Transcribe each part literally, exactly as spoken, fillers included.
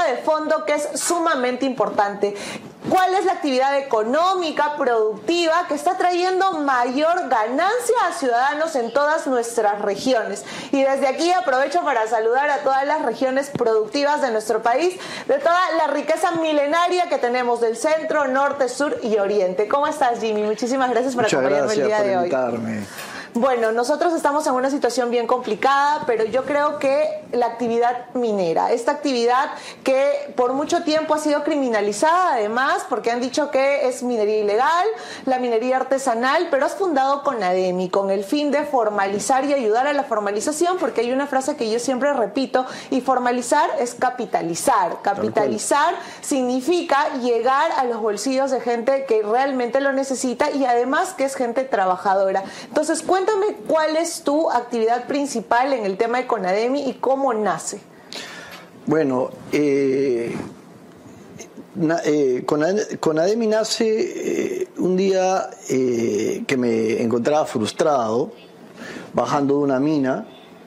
de fondo que es sumamente importante. ¿Cuál es la actividad económica, productiva, que está trayendo mayor ganancia a ciudadanos en todas nuestras regiones? Y desde aquí aprovecho para saludar a todas las regiones productivas de nuestro país, de toda la riqueza milenaria que tenemos del centro, norte, sur y oriente. ¿Cómo estás, Jimmy? Muchísimas gracias por Muchas acompañarme el día de hoy. Muchas gracias por invitarme. Bueno, nosotros estamos en una situación bien complicada, pero yo creo que la actividad minera, esta actividad que por mucho tiempo ha sido criminalizada además, porque han dicho que es minería ilegal, la minería artesanal, pero has fundado CONADEMI con el fin de formalizar y ayudar a la formalización, porque hay una frase que yo siempre repito, y formalizar es capitalizar. Capitalizar significa llegar a los bolsillos de gente que realmente lo necesita y además que es gente trabajadora. Entonces, cuéntame cuál es tu actividad principal en el tema de CONADEMI y cómo nace. Bueno, eh, na, eh, CONADEMI nace eh, un día eh, que me encontraba frustrado bajando de una mina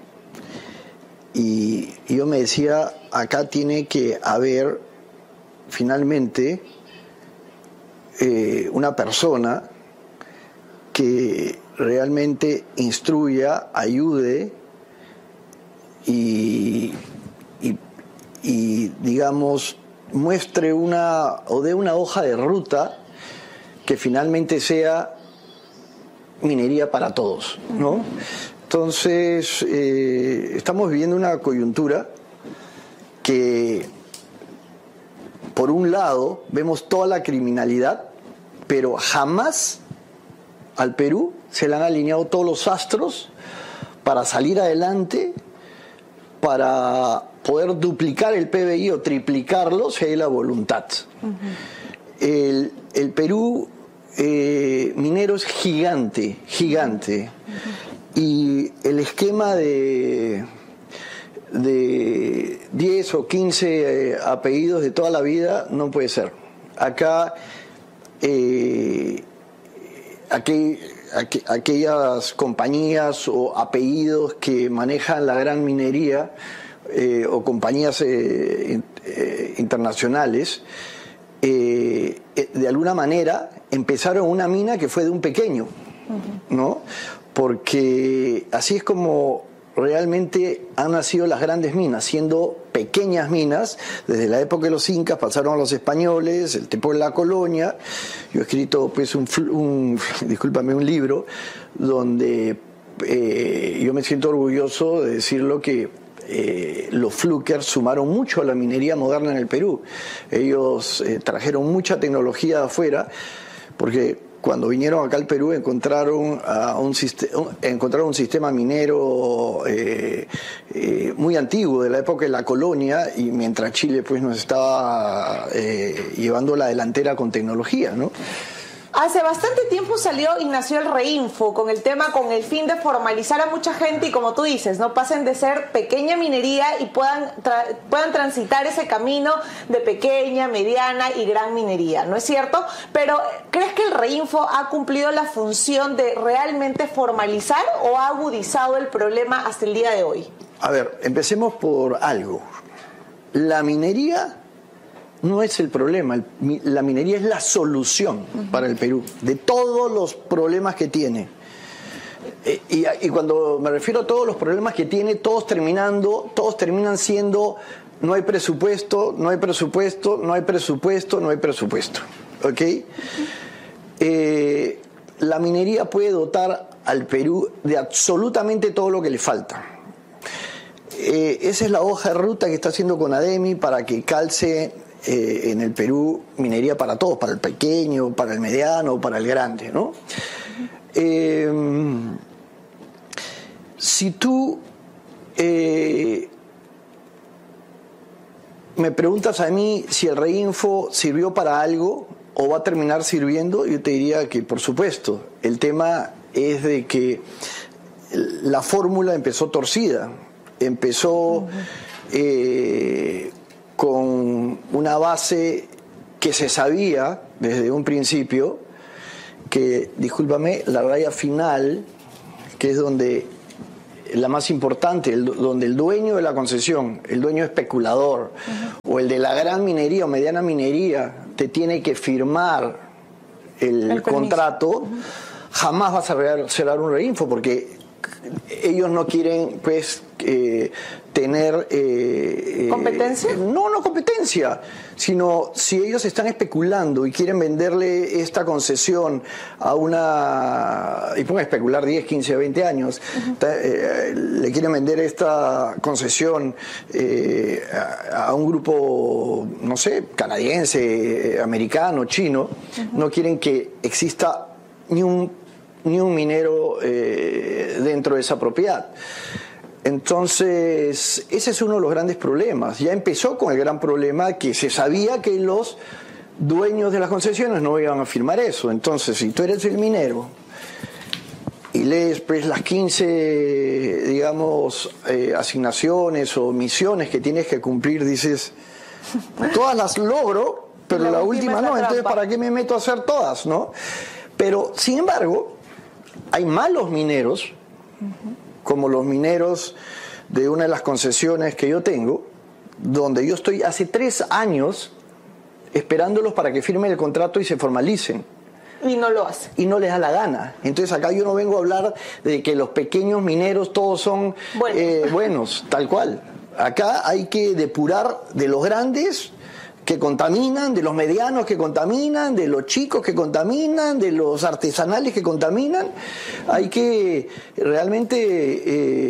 y, y yo me decía, acá tiene que haber finalmente eh, una persona que realmente instruya, ayude y, y, y digamos muestre una o dé una hoja de ruta que finalmente sea minería para todos, ¿no? Entonces eh, estamos viviendo una coyuntura que por un lado vemos toda la criminalidad, pero jamás al Perú se le han alineado todos los astros para salir adelante, para poder duplicar el P B I o triplicarlo si hay la voluntad. Uh-huh. el, el Perú eh, minero es gigante, gigante. Uh-huh. Y el esquema de, de diez o quince eh, apellidos de toda la vida no puede ser. Acá eh, aquí aquellas compañías o apellidos que manejan la gran minería eh, o compañías eh, eh, internacionales eh, de alguna manera empezaron una mina que fue de un pequeño, uh-huh. ¿no? Porque así es como realmente han nacido las grandes minas, siendo pequeñas minas. Desde la época de los incas pasaron a los españoles, el tiempo de la colonia. Yo he escrito pues un, un discúlpame, un libro donde eh, yo me siento orgulloso de decirlo que eh, los Fluker sumaron mucho a la minería moderna en el Perú. Ellos eh, trajeron mucha tecnología de afuera, porque cuando vinieron acá al Perú encontraron, a un, encontraron un sistema minero eh, eh, muy antiguo, de la época de la colonia, y mientras Chile pues nos estaba eh, llevando la delantera con tecnología, ¿no? Hace bastante tiempo salió y nació el Reinfo con el tema, con el fin de formalizar a mucha gente y, como tú dices, no pasen de ser pequeña minería y puedan, tra puedan transitar ese camino de pequeña, mediana y gran minería, ¿no es cierto? Pero ¿crees que el Reinfo ha cumplido la función de realmente formalizar o ha agudizado el problema hasta el día de hoy? A ver, empecemos por algo. La minería no es el problema, el, la minería es la solución uh-huh. para el Perú, de todos los problemas que tiene. Eh, y, y cuando me refiero a todos los problemas que tiene, todos terminando, todos terminan siendo no hay presupuesto, no hay presupuesto, no hay presupuesto, no hay presupuesto. ¿Ok? Eh, la minería puede dotar al Perú de absolutamente todo lo que le falta. Eh, esa es la hoja de ruta que está haciendo CONADEMI para que calce Eh, en el Perú minería para todos, para el pequeño, para el mediano, para el grande, ¿no? Eh, si tú eh, me preguntas a mí si el Reinfo sirvió para algo o va a terminar sirviendo, yo te diría que por supuesto. El tema es de que la fórmula empezó torcida, empezó eh, con una base que se sabía desde un principio, que, discúlpame, la raya final, que es donde la más importante, el, donde el dueño de la concesión, el dueño especulador, uh-huh. o el de la gran minería o mediana minería, te tiene que firmar el, el contrato, uh-huh. jamás vas a cerrar un reinfo, porque ellos no quieren, pues, eh, tener... Eh, ¿Competencia? Eh, no, no competencia, sino si ellos están especulando y quieren venderle esta concesión a una... y pongan a especular diez, quince, veinte años, uh-huh. eh, le quieren vender esta concesión eh, a, a un grupo, no sé, canadiense, americano, chino, uh-huh. no quieren que exista ni un ni un minero eh, dentro de esa propiedad. Entonces, ese es uno de los grandes problemas. Ya empezó con el gran problema que se sabía que los dueños de las concesiones no iban a firmar eso. Entonces, si tú eres el minero y lees pues las quince, digamos, eh, asignaciones o misiones que tienes que cumplir, dices, todas las logro, pero la, la última no, entonces ¿para qué me meto a hacer todas, no? Pero, sin embargo, hay malos mineros, uh-huh. como los mineros de una de las concesiones que yo tengo, donde yo estoy hace tres años esperándolos para que firmen el contrato y se formalicen. Y no lo hacen. Y no les da la gana. Entonces acá yo no vengo a hablar de que los pequeños mineros todos son bueno. eh, buenos, tal cual. Acá hay que depurar de los grandes que contaminan, de los medianos que contaminan, de los chicos que contaminan, de los artesanales que contaminan. Hay que realmente eh,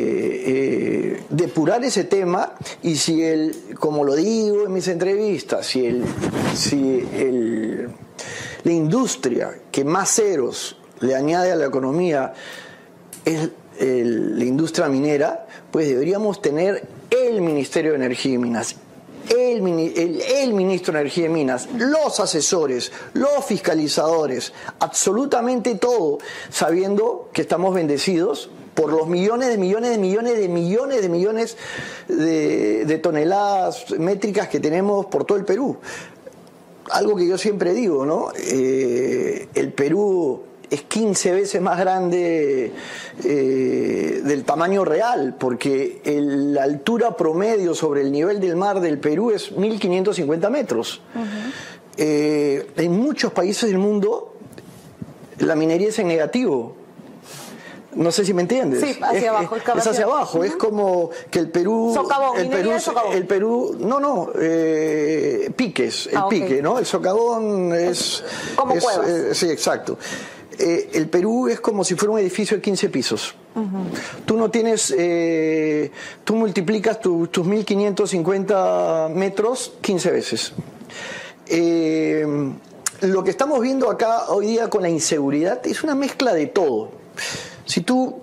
eh, depurar ese tema, y si el, como lo digo en mis entrevistas, si el, si el, la industria que más ceros le añade a la economía es el, la industria minera, pues deberíamos tener el Ministerio de Energía y Minas. El, el, el ministro de Energía y Minas, los asesores, los fiscalizadores, absolutamente todo, sabiendo que estamos bendecidos por los millones de millones de millones de millones de millones de, de toneladas métricas que tenemos por todo el Perú. Algo que yo siempre digo, ¿no? Eh, el Perú es quince veces más grande eh, del tamaño real, porque el, la altura promedio sobre el nivel del mar del Perú es mil quinientos cincuenta metros. Uh-huh. Eh, en muchos países del mundo la minería es en negativo. No sé si me entiendes. Sí, hacia es, abajo. Es, es hacia abajo. Uh-huh. Es como que el Perú... Socavón, el Perú, socavón. El Perú... No, no. Eh, piques. El ah, pique, okay. ¿no? El socavón es... Como es, cuevas. Eh, sí, exacto. Eh, el Perú es como si fuera un edificio de quince pisos. Uh-huh. Tú no tienes... Eh, tú multiplicas tu, tus mil quinientos cincuenta metros quince veces. Eh, lo que estamos viendo acá hoy día con la inseguridad es una mezcla de todo. Si tú...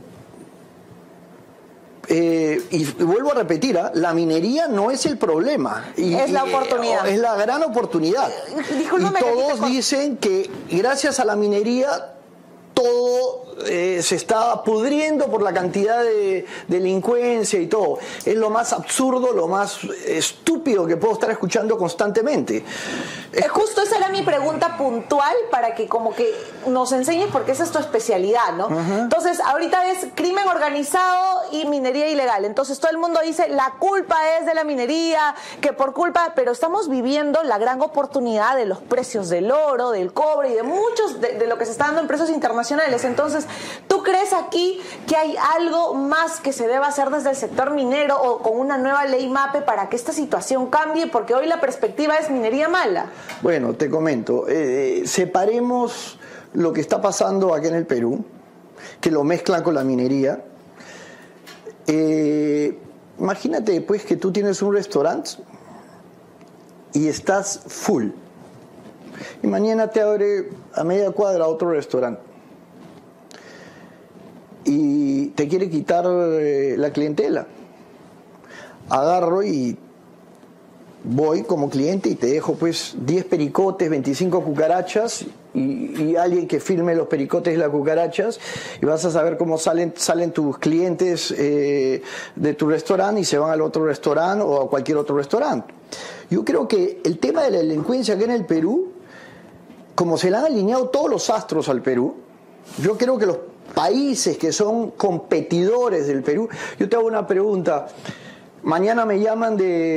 Eh, y vuelvo a repetir, ¿eh? La minería no es el problema. Y, es la oportunidad. Y, es la gran oportunidad. Discúlpame, y todos que te... dicen que gracias a la minería todo eh, se está pudriendo por la cantidad de delincuencia y todo. Es lo más absurdo, lo más estúpido que puedo estar escuchando constantemente. Es justo esa era mi pregunta puntual, para que como que nos enseñes, porque esa es tu especialidad, ¿no? Uh-huh. Entonces, ahorita es crimen organizado y minería ilegal. Entonces, todo el mundo dice, la culpa es de la minería, que por culpa... Pero estamos viviendo la gran oportunidad de los precios del oro, del cobre y de muchos, de, de lo que se está dando en precios internacionales. Entonces, ¿tú crees aquí que hay algo más que se deba hacer desde el sector minero o con una nueva ley MAPE para que esta situación cambie? Porque hoy la perspectiva es minería mala. Bueno, te comento, eh, separemos lo que está pasando aquí en el Perú, que lo mezclan con la minería. Eh, imagínate pues que tú tienes un restaurante y estás full, y mañana te abre a media cuadra otro restaurante y te quiere quitar eh, la clientela. Agarro y voy como cliente y te dejo pues diez pericotes, veinticinco cucarachas y, y alguien que filme los pericotes y las cucarachas, y vas a saber cómo salen, salen tus clientes eh, de tu restaurante y se van al otro restaurante o a cualquier otro restaurante. Yo creo que el tema de la delincuencia aquí en el Perú, como se le han alineado todos los astros al Perú, yo creo que los países que son competidores del Perú. Yo te hago una pregunta. Mañana me llaman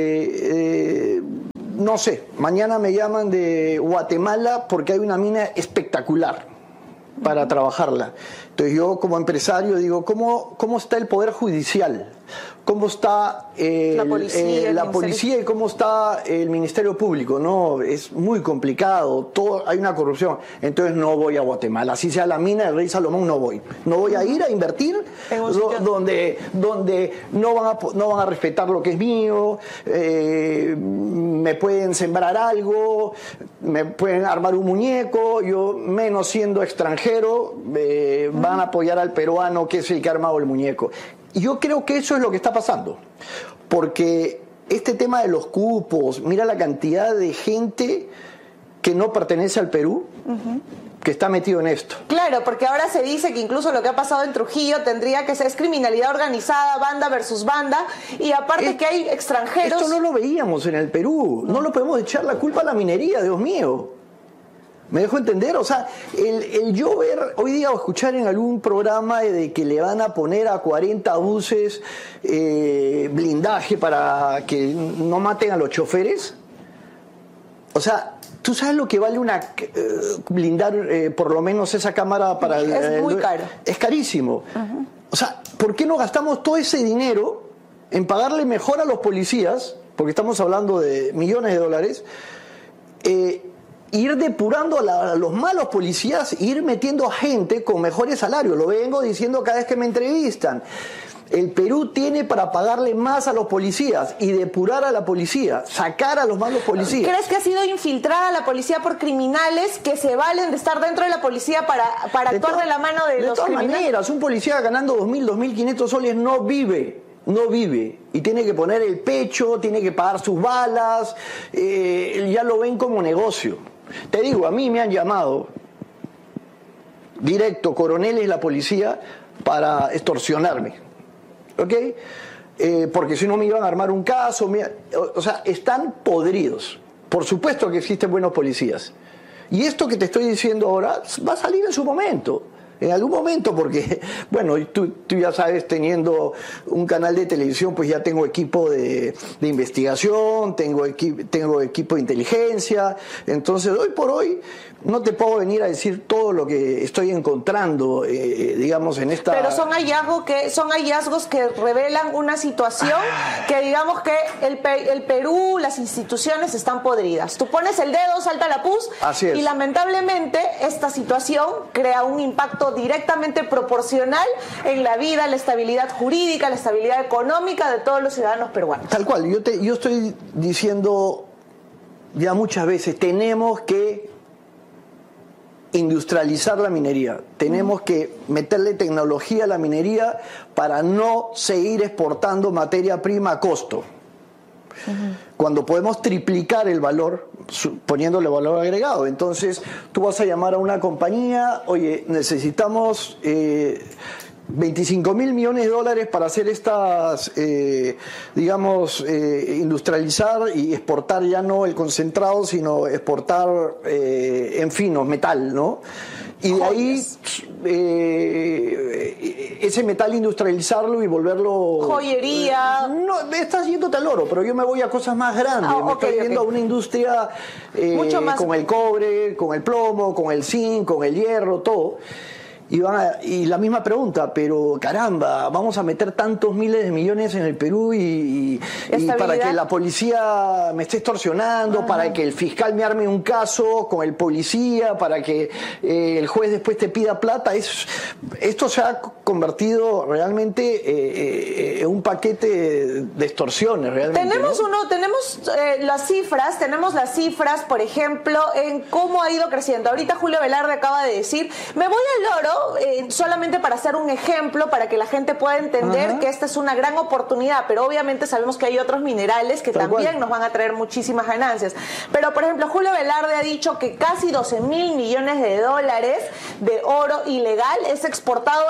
de, eh, no sé, mañana me llaman de Guatemala porque hay una mina espectacular para trabajarla. Entonces yo como empresario digo, ¿cómo, cómo está el Poder Judicial? ¿Cómo está eh, la policía, eh, la policía y cómo está el Ministerio Público? No, es muy complicado, todo, hay una corrupción. Entonces no voy a Guatemala, así sea la mina del Rey Salomón, no voy. No voy a ir a invertir do, donde, donde no, van a, no van a respetar lo que es mío, eh, me pueden sembrar algo, me pueden armar un muñeco, yo menos siendo extranjero, eh, van a apoyar al peruano que es el que ha armado el muñeco. Y yo creo que eso es lo que está pasando, porque este tema de los cupos, mira la cantidad de gente que no pertenece al Perú, uh-huh. que está metido en esto. Claro, porque ahora se dice que incluso lo que ha pasado en Trujillo tendría que ser es criminalidad organizada, banda versus banda, y aparte es, que hay extranjeros... Esto no lo veíamos en el Perú, no, no lo podemos echar la culpa a la minería, Dios mío. ¿Me dejo entender? O sea, el, el yo ver hoy día o escuchar en algún programa de que le van a poner a cuarenta buses eh, blindaje para que no maten a los choferes. O sea, ¿tú sabes lo que vale una eh, blindar eh, por lo menos esa cámara para el... Es muy el, caro. Es carísimo. Uh-huh. O sea, ¿por qué no gastamos todo ese dinero en pagarle mejor a los policías? Porque estamos hablando de millones de dólares. Eh... ir depurando a, la, a los malos policías, ir metiendo a gente con mejores salarios. Lo vengo diciendo cada vez que me entrevistan. El Perú tiene para pagarle más a los policías y depurar a la policía, sacar a los malos policías. ¿Crees que ha sido infiltrada la policía por criminales que se valen de estar dentro de la policía para, para de actuar to- de la mano de, de los criminales? De todas maneras, un policía ganando dos mil, dos mil quinientos soles no vive. No vive y tiene que poner el pecho, tiene que pagar sus balas, eh, ya lo ven como negocio. Te digo, a mí me han llamado directo coroneles de la policía para extorsionarme, ¿ok? Eh, porque si no me iban a armar un caso, me, o, o sea, están podridos. Por supuesto que existen buenos policías. Y esto que te estoy diciendo ahora va a salir en su momento. En algún momento, porque, bueno, tú, tú ya sabes, teniendo un canal de televisión, pues ya tengo equipo de, de investigación, tengo, equi- tengo equipo de inteligencia, entonces hoy por hoy no te puedo venir a decir todo lo que estoy encontrando, eh, digamos, en esta... Pero son hallazgos que, son hallazgos que revelan una situación que digamos que el, el Perú, las instituciones están podridas. Tú pones el dedo, salta la pus, Así es. Y lamentablemente esta situación crea un impacto directamente proporcional en la vida, la estabilidad jurídica, la estabilidad económica de todos los ciudadanos peruanos. Tal cual, yo, te, yo estoy diciendo ya muchas veces, tenemos que industrializar la minería, tenemos uh-huh. que meterle tecnología a la minería para no seguir exportando materia prima a costo. Uh-huh. Cuando podemos triplicar el valor, poniéndole valor agregado. Entonces, tú vas a llamar a una compañía, oye, necesitamos eh, veinticinco mil millones de dólares para hacer estas, eh, digamos, eh, industrializar y exportar ya no el concentrado, sino exportar eh, en finos, metal, ¿no? Y de ahí eh, ese metal industrializarlo y volverlo... Joyería. No, estás yéndote al oro, pero yo me voy a cosas más grandes. Ah, me okay, estoy yendo okay. a una industria eh, Mucho más... con el cobre, con el plomo, con el zinc, con el hierro, todo. Y, van a, y la misma pregunta, pero caramba, vamos a meter tantos miles de millones en el Perú y, y, y para que la policía me esté extorsionando, Ajá. para que el fiscal me arme un caso con el policía, para que eh, el juez después te pida plata. Es, esto se ha convertido realmente eh, eh, en un paquete de extorsiones. Realmente, tenemos ¿no? uno, tenemos eh, las cifras, tenemos las cifras, por ejemplo, en cómo ha ido creciendo. Ahorita Julio Velarde acaba de decir, me voy al oro. Eh, solamente para hacer un ejemplo, para que la gente pueda entender Ajá. que esta es una gran oportunidad, pero obviamente sabemos que hay otros minerales que Tal también cual. nos van a traer muchísimas ganancias. Pero, por ejemplo, Julio Velarde ha dicho que casi doce mil millones de dólares de oro ilegal es exportado legalmente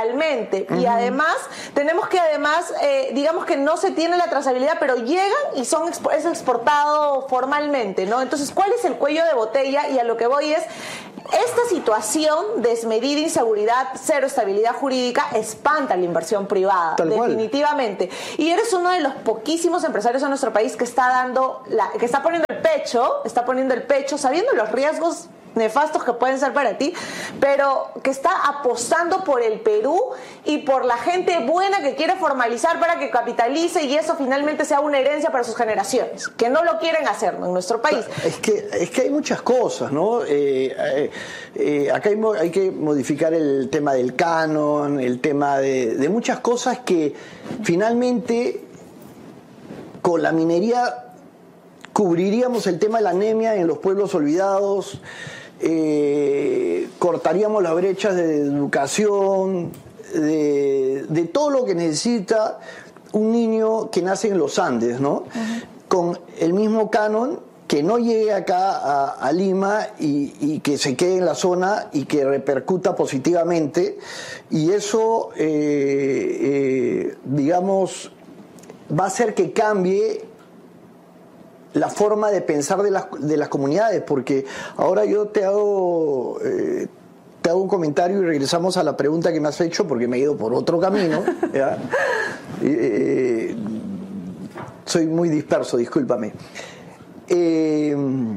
ilegalmente. Uh-huh. Y además, tenemos que además, eh, digamos que no se tiene la trazabilidad, pero llegan y son es exportado formalmente, ¿no? Entonces, ¿cuál es el cuello de botella? Y a lo que voy es, esta situación, desmedida inseguridad, cero estabilidad jurídica, espanta la inversión privada, Tal definitivamente. Cual. Y eres uno de los poquísimos empresarios en nuestro país que está dando, la, que está poniendo el pecho, está poniendo el pecho, sabiendo los riesgos nefastos que pueden ser para ti, pero que está apostando por el Perú y por la gente buena que quiere formalizar para que capitalice y eso finalmente sea una herencia para sus generaciones, que no lo quieren hacer en nuestro país. Es que, es que hay muchas cosas, ¿no? Eh, eh, eh, acá hay, hay que modificar el tema del canon, el tema de, de muchas cosas que finalmente con la minería cubriríamos el tema de la anemia en los pueblos olvidados. Eh, cortaríamos las brechas de educación, de, de todo lo que necesita un niño que nace en los Andes, ¿no? Uh-huh. Con el mismo canon, que no llegue acá a, a Lima y, y que se quede en la zona y que repercuta positivamente, y eso, eh, eh, digamos, va a hacer que cambie la forma de pensar de las, de las comunidades, porque ahora yo te hago, eh, te hago un comentario y regresamos a la pregunta que me has hecho, porque me he ido por otro camino. ¿Ya? Eh, soy muy disperso, discúlpame. Eh,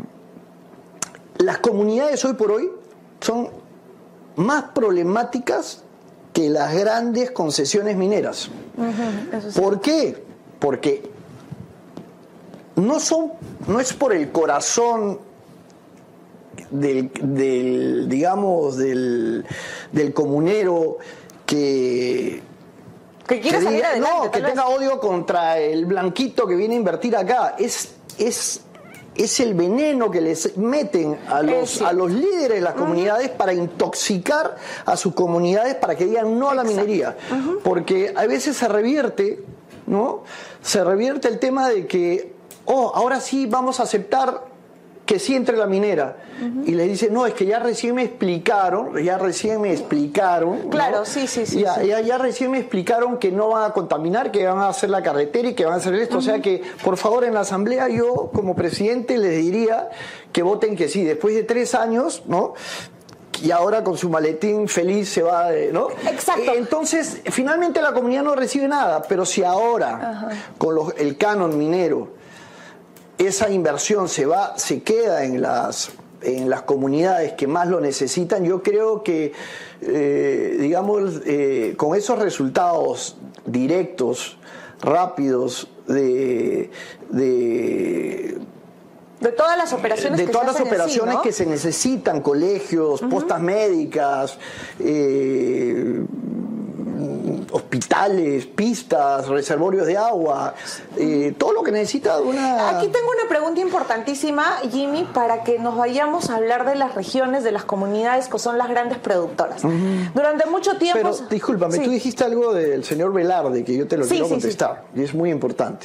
las comunidades hoy por hoy son más problemáticas que las grandes concesiones mineras. Uh-huh, eso sí. ¿Por qué? Porque No, son, no es por el corazón del, del digamos, del, del comunero que... Que quiere que salir diga, adelante. No, que tenga vez. odio contra el blanquito que viene a invertir acá. Es, es, es el veneno que les meten a los, a los líderes de las comunidades uh-huh. para intoxicar a sus comunidades para que digan no a la Exacto. minería. Uh-huh. Porque a veces se revierte, ¿no? Se revierte el tema de que oh, ahora sí vamos a aceptar que sí entre la minera. Uh-huh. Y le dice, no, es que ya recién me explicaron, ya recién me explicaron. Claro, ¿no? sí, sí, sí. Ya, sí. Ya, ya recién me explicaron que no van a contaminar, que van a hacer la carretera y que van a hacer esto. Uh-huh. O sea que, por favor, en la asamblea yo, como presidente, les diría que voten que sí. Después de tres años, ¿no? Y ahora con su maletín feliz se va, ¿no? Exacto. Entonces, finalmente la comunidad no recibe nada, pero si ahora, uh-huh. con los, el canon minero, esa inversión se va, se queda en las, en las comunidades que más lo necesitan, yo creo que, eh, digamos, eh, con esos resultados directos, rápidos, de... de De todas las operaciones de que todas se las operaciones sí, ¿no? que se necesitan, colegios, uh-huh. postas médicas, eh, hospitales, pistas, reservorios de agua, eh, todo lo que necesita una... Aquí tengo una pregunta importantísima, Jimmy, para que nos vayamos a hablar de las regiones, de las comunidades que son las grandes productoras. Uh-huh. Durante mucho tiempo... Pero, discúlpame, sí. tú dijiste algo del señor Velarde, que yo te lo sí, quiero sí, contestar, sí. y es muy importante.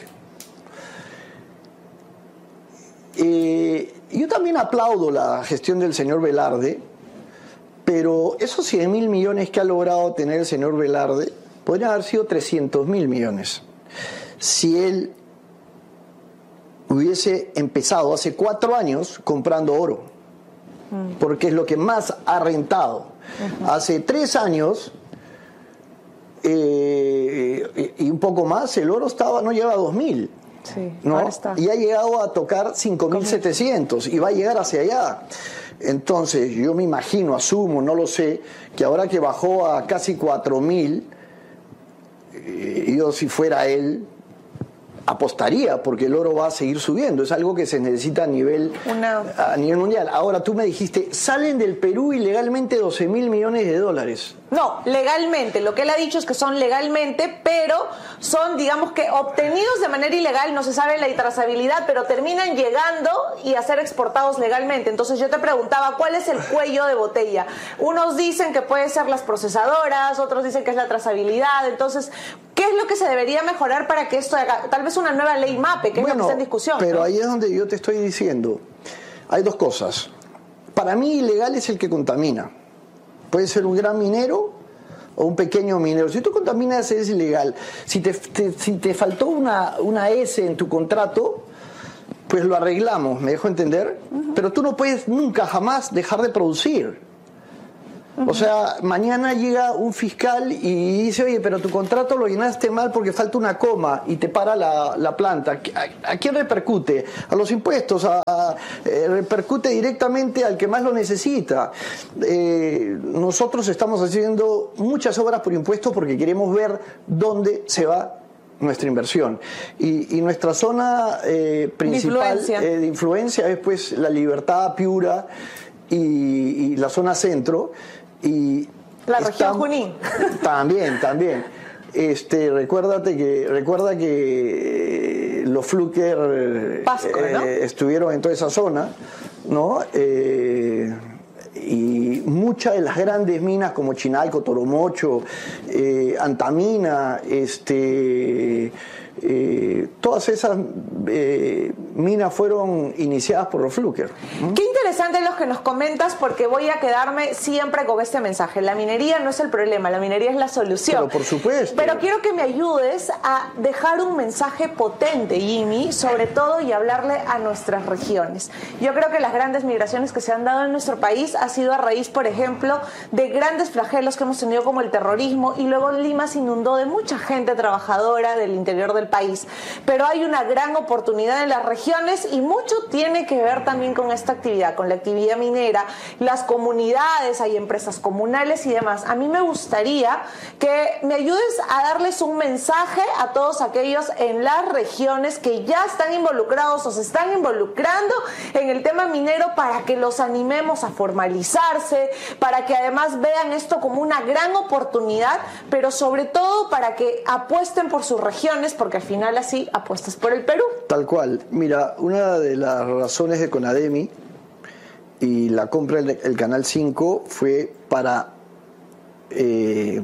Eh, yo también aplaudo la gestión del señor Velarde, pero esos cien mil millones que ha logrado tener el señor Velarde podrían haber sido trescientos mil millones si él hubiese empezado hace cuatro años comprando oro, mm. porque es lo que más ha rentado. Uh-huh. Hace tres años eh, y un poco más el oro estaba no llegaba a dos mil. Sí, ¿no? ahora está. Y ha llegado a tocar cinco mil setecientos y va a llegar hacia allá. Entonces yo me imagino, asumo, no lo sé, que ahora que bajó a casi cuatro mil, eh, yo si fuera él apostaría, porque el oro va a seguir subiendo, es algo que se necesita a nivel, Una... a nivel mundial. Ahora tú me dijiste, salen del Perú ilegalmente doce mil millones de dólares. No, legalmente, lo que él ha dicho es que son legalmente, pero son, digamos que, obtenidos de manera ilegal, no se sabe la trazabilidad, pero terminan llegando y a ser exportados legalmente. Entonces yo te preguntaba, ¿cuál es el cuello de botella? Unos dicen que puede ser las procesadoras, otros dicen que es la trazabilidad. Entonces, ¿qué es lo que se debería mejorar para que esto haga, tal vez una nueva ley MAPE, que bueno, es lo que está en discusión? Pero ¿no? ahí es donde yo te estoy diciendo, hay dos cosas. Para mí, ilegal es el que contamina. Puede ser un gran minero, o un pequeño minero, si tú contaminas es ilegal. Si te, te, si te faltó una, una S en tu contrato, pues lo arreglamos, ¿me dejo entender? Uh-huh. Pero tú no puedes nunca, jamás dejar de producir. Uh-huh. O sea, mañana llega un fiscal y dice, oye, pero tu contrato lo llenaste mal porque falta una coma y te para la, la planta. ¿A, a quién repercute? A los impuestos, a, a, eh, repercute directamente al que más lo necesita. Eh, nosotros estamos haciendo muchas obras por impuestos porque queremos ver dónde se va nuestra inversión. Y, y nuestra zona eh, principal influencia. Eh, de influencia es pues la Libertad, Piura y, y la zona centro. Y la región Junín. También, también. Este, recuérdate que, recuerda que eh, los Fluker Pasco, ¿no? eh, estuvieron en toda esa zona, ¿no? Eh, y muchas de las grandes minas como Chinalco, Toromocho, eh, Antamina, este, eh, todas esas eh, minas fueron iniciadas por los Fluker. ¿Mm? Qué interesante los que nos comentas, porque voy a quedarme siempre con este mensaje. La minería no es el problema, la minería es la solución. Pero por supuesto. Pero quiero que me ayudes a dejar un mensaje potente, Jimmy, sobre todo y hablarle a nuestras regiones. Yo creo que las grandes migraciones que se han dado en nuestro país ha sido a raíz, por ejemplo, de grandes flagelos que hemos tenido como el terrorismo, y luego Lima se inundó de mucha gente trabajadora del interior del país. Pero hay una gran oportunidad en las regiones y mucho tiene que ver también con esta actividad, con la actividad minera, las comunidades, hay empresas comunales y demás. A mí me gustaría que me ayudes a darles un mensaje a todos aquellos en las regiones que ya están involucrados o se están involucrando en el tema minero, para que los animemos a formalizarse, para que además vean esto como una gran oportunidad, pero sobre todo para que apuesten por sus regiones, porque al final así apuestas por el Perú. Tal cual. Mira, una de las razones de Conademi y la compra del el Canal cinco fue para eh,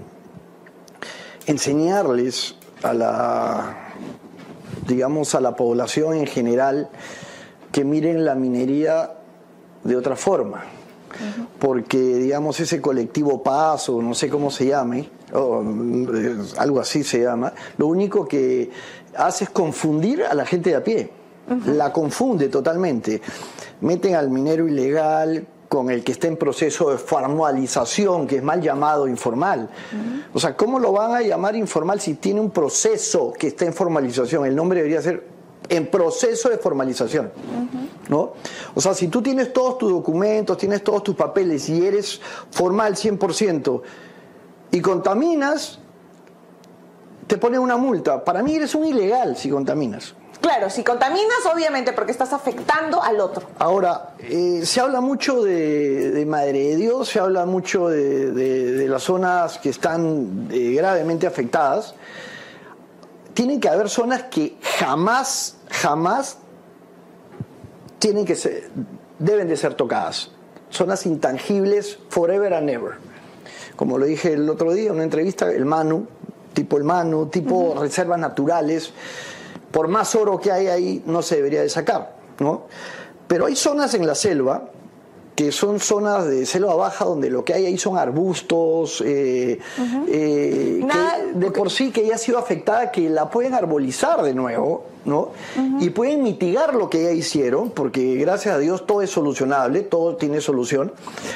enseñarles a la, digamos, a la población en general que miren la minería de otra forma. Uh-huh. Porque, digamos, ese colectivo Paz, o no sé cómo se llame, o algo así se llama, lo único que hace es confundir a la gente de a pie. Uh-huh. La confunde totalmente. Meten al minero ilegal con el que está en proceso de formalización, que es mal llamado informal. Uh-huh. O sea, ¿cómo lo van a llamar informal si tiene un proceso que está en formalización? El nombre debería ser en proceso de formalización. Uh-huh. ¿No? O sea, si tú tienes todos tus documentos, tienes todos tus papeles y eres formal cien por ciento y contaminas, te ponen una multa. Para mí eres un ilegal si contaminas. Claro, si contaminas, obviamente, porque estás afectando al otro. Ahora, eh, se habla mucho de, de Madre de Dios, se habla mucho de, de, de las zonas que están eh, gravemente afectadas. Tienen que haber zonas que jamás, jamás tienen que ser, deben de ser tocadas. Zonas intangibles, forever and ever. Como lo dije el otro día en una entrevista, el Manu, tipo el Manu, tipo uh-huh. reservas naturales. Por más oro que hay ahí, no se debería de sacar, ¿no? Pero hay zonas en la selva que son zonas de selva baja donde lo que hay ahí son arbustos, eh, uh-huh. eh, que de por sí que ya ha sido afectada, que la pueden arbolizar de nuevo, ¿no? Uh-huh. Y pueden mitigar lo que ya hicieron, porque gracias a Dios todo es solucionable, todo tiene solución.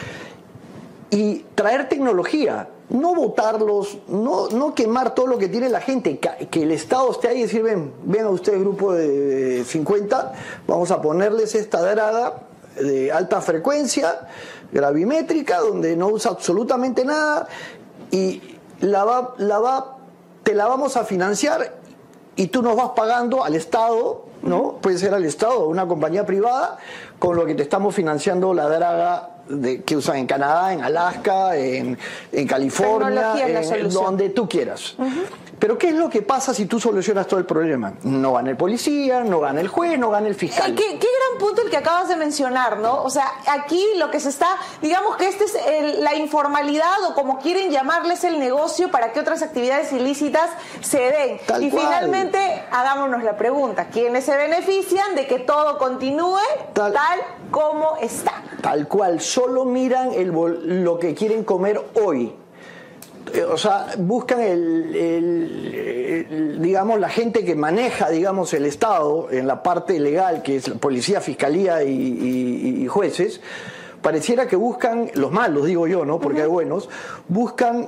Y traer tecnología, no botarlos, no, no quemar todo lo que tiene la gente, que, que el Estado esté ahí y decir, ven, ven a ustedes grupo de cincuenta, vamos a ponerles esta draga de alta frecuencia, gravimétrica, donde no usa absolutamente nada, y la va, la va, te la vamos a financiar y tú nos vas pagando al Estado, ¿no? Puede ser al Estado o una compañía privada, con lo que te estamos financiando la draga de, que usan en Canadá, en Alaska, en, en California, en, donde tú quieras. Uh-huh. Pero ¿qué es lo que pasa si tú solucionas todo el problema? No gana el policía, no gana el juez, no gana el fiscal. Eh, ¿Qué, qué gran punto el que acabas de mencionar, ¿no? O sea, aquí lo que se está, digamos que este es el, la informalidad, o como quieren llamarles, el negocio para que otras actividades ilícitas se den. Tal y cual. Finalmente, hagámonos la pregunta, ¿quiénes se benefician de que todo continúe tal, tal como está? Tal cual, solo miran el, lo que quieren comer hoy. o sea, buscan el, el, el, digamos, la gente que maneja, digamos, el Estado en la parte legal, que es la policía, fiscalía y, y, y jueces, pareciera que buscan, los malos digo yo, ¿no? Porque uh-huh. hay buenos, buscan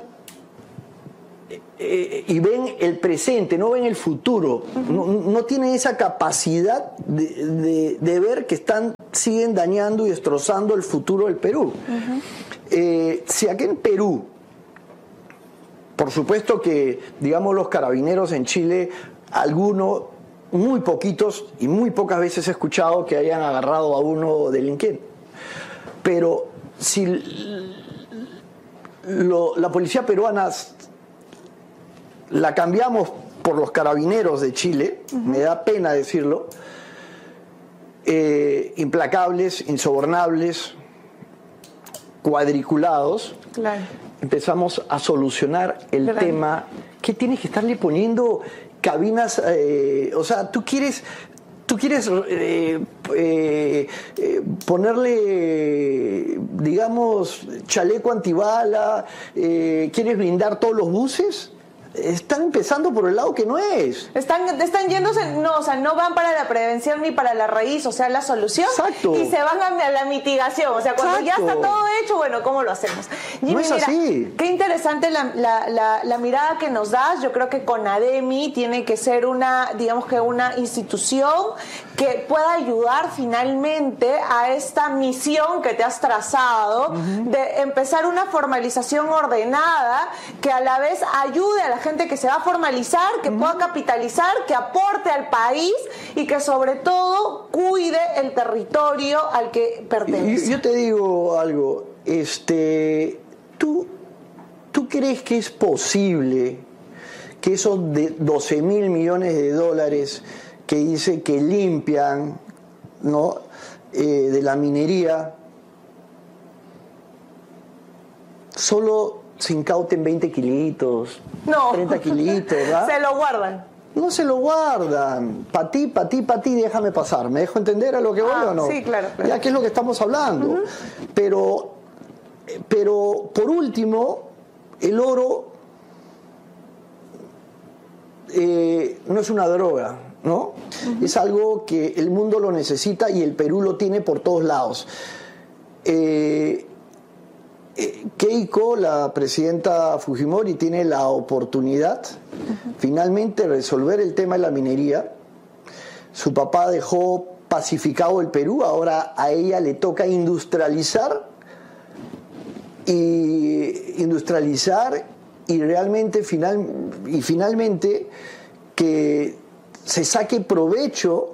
eh, y ven el presente, no ven el futuro, uh-huh. no, no tienen esa capacidad de, de, de ver que están, siguen dañando y destrozando el futuro del Perú. Uh-huh. Eh, si aquí en Perú, por supuesto que, digamos, los carabineros en Chile, algunos, muy poquitos y muy pocas veces he escuchado que hayan agarrado a uno delincuente. Pero si lo, la policía peruana la cambiamos por los carabineros de Chile, uh-huh. me da pena decirlo, eh, implacables, insobornables, cuadriculados, claro. empezamos a solucionar el ¿verdad? Tema. ¿Qué tienes que estarle poniendo cabinas? Eh, o sea, tú quieres, tú quieres eh, eh, eh, ponerle, digamos, chaleco antibala, eh, quieres blindar todos los buses. Están empezando por el lado que no es. Están, están yéndose, no, o sea, no van para la prevención ni para la raíz, o sea, la solución. Exacto. Y se van a la mitigación, o sea, cuando Exacto. ya está todo hecho, bueno, ¿cómo lo hacemos? Jimmy, no es mira, así. Qué interesante la, la, la, la mirada que nos das. Yo creo que CONADEMI tiene que ser una, digamos que una institución que pueda ayudar finalmente a esta misión que te has trazado, uh-huh. de empezar una formalización ordenada que a la vez ayude a la gente que se va a formalizar, que uh-huh. pueda capitalizar, que aporte al país y que sobre todo cuide el territorio al que pertenece. Yo, yo te digo algo, este, ¿tú, ¿tú crees que es posible que esos de doce mil millones de dólares que dice que limpian, ¿no? eh, de la minería, solo se incauten veinte kilitos, no. treinta kilitos, ¿verdad? Se lo guardan. No se lo guardan. Pa' ti, pa' ti, pa' ti, déjame pasar. ¿Me dejo entender a lo que voy ah, o no? Sí, claro, claro. Ya que es lo que estamos hablando. Uh-huh. Pero, pero, por último, el oro eh, no es una droga, ¿no? Uh-huh. Es algo que el mundo lo necesita y el Perú lo tiene por todos lados. Eh, eh, Keiko, la presidenta Fujimori, tiene la oportunidad uh-huh. finalmente de resolver el tema de la minería. Su papá dejó pacificado el Perú, ahora a ella le toca industrializar y industrializar y realmente final, y finalmente que se saque provecho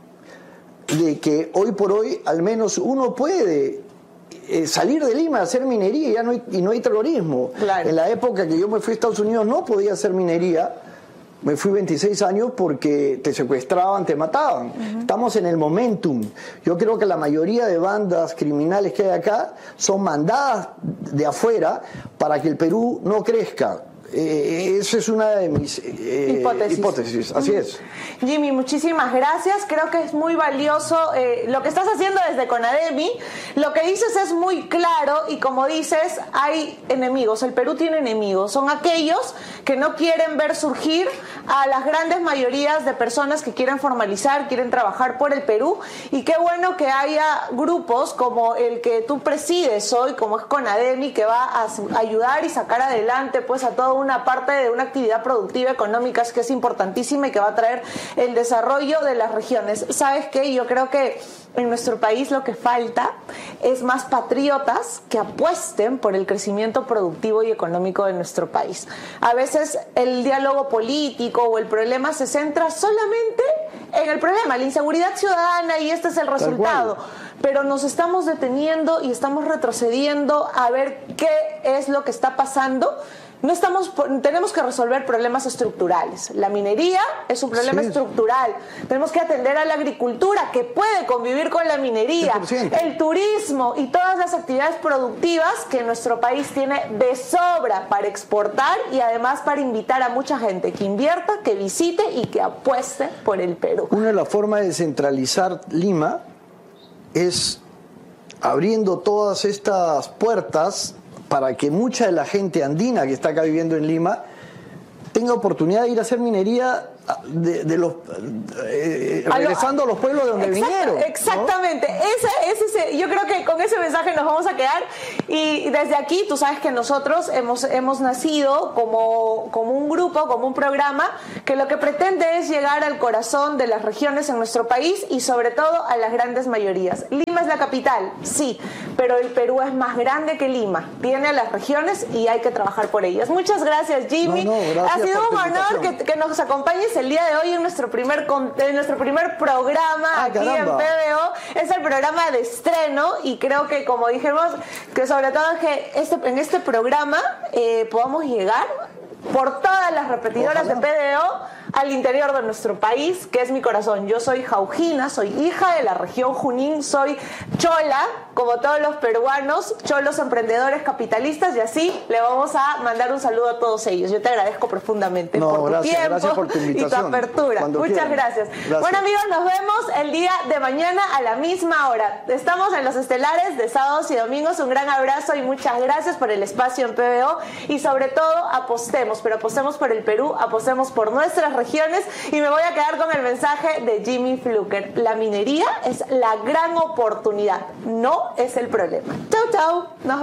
de que hoy por hoy al menos uno puede eh, salir de Lima a hacer minería y, ya no hay, y no hay terrorismo. Claro. En la época que yo me fui a Estados Unidos no podía hacer minería. Me fui veintiséis años porque te secuestraban, te mataban. Uh-huh. Estamos en el momentum. Yo creo que la mayoría de bandas criminales que hay acá son mandadas de afuera para que el Perú no crezca. Eh, esa es una de mis eh, hipótesis. hipótesis, así uh-huh. es. Jimmy, muchísimas gracias. Creo que es muy valioso eh, lo que estás haciendo desde CONADEMI. Lo que dices es muy claro y como dices, hay enemigos. El Perú tiene enemigos. Son aquellos que no quieren ver surgir a las grandes mayorías de personas que quieren formalizar, quieren trabajar por el Perú. Y qué bueno que haya grupos como el que tú presides hoy, como es CONADEMI, que va a ayudar y sacar adelante pues a toda una parte de una actividad productiva económica que es importantísima y que va a traer el desarrollo de las regiones. ¿Sabes qué? Yo creo que en nuestro país lo que falta es más patriotas que apuesten por el crecimiento productivo y económico de nuestro país. A veces el diálogo político o el problema se centra solamente en el problema, la inseguridad ciudadana, y este es el resultado. Pero nos estamos deteniendo y estamos retrocediendo a ver qué es lo que está pasando. No estamos, tenemos que resolver problemas estructurales. La minería es un problema sí. estructural. Tenemos que atender a la agricultura, que puede convivir con la minería, cien por ciento. El turismo y todas las actividades productivas que nuestro país tiene de sobra para exportar y además para invitar a mucha gente que invierta, que visite y que apueste por el Perú. Una de las formas de centralizar Lima es abriendo todas estas puertas para que mucha de la gente andina que está acá viviendo en Lima tenga oportunidad de ir a hacer minería de, de los eh, regresando a, lo, a los pueblos de donde exacto, vinieron, ¿no? Exactamente, ese, ese, yo creo que con ese mensaje nos vamos a quedar. Y desde aquí, tú sabes que nosotros hemos, hemos nacido como, como un grupo, como un programa que lo que pretende es llegar al corazón de las regiones en nuestro país y sobre todo a las grandes mayorías. Lima es la capital, sí, pero el Perú es más grande que Lima, tiene a las regiones y hay que trabajar por ellas. Muchas gracias, Jimmy. No, no, gracias, ha sido un honor que, que nos acompañes el día de hoy en nuestro primer, en nuestro primer programa ah, aquí caramba. en P B O. Es el programa de estreno y creo que, como dijimos, que sobre todo es que este, en este programa eh, podamos llegar por todas las repetidoras Ojalá. de P B O al interior de nuestro país, que es mi corazón. Yo soy jaujina, soy hija de la región Junín, soy chola, como todos los peruanos, cholos emprendedores capitalistas, y así le vamos a mandar un saludo a todos ellos. Yo te agradezco profundamente no, por tu gracias, tiempo gracias por tu invitación, y tu apertura. Cuando Muchas quieran. gracias. gracias. Bueno, amigos, nos vemos el día de mañana a la misma hora. Estamos en los estelares de sábados y domingos. Un gran abrazo y muchas gracias por el espacio en P B O, y sobre todo apostemos, pero apostemos por el Perú, apostemos por nuestras regiones, y me voy a quedar con el mensaje de Jimmy Fluker. La minería es la gran oportunidad, no es el problema. Chau, chau. Nos vemos.